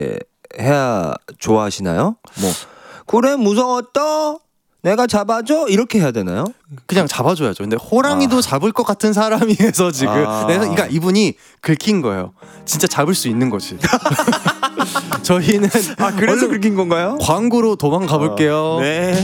해야 좋아하시나요? 뭐 그래 무서웠다 내가 잡아줘 이렇게 해야 되나요? 그냥 잡아줘야죠. 근데 호랑이도 잡을 것 같은 사람이어서 지금 그러니까 이분이 긁힌 거예요. 진짜 잡을 수 있는 거지. 저희는 그래서 긁힌 건가요? 광고로 도망가 볼게요. 네.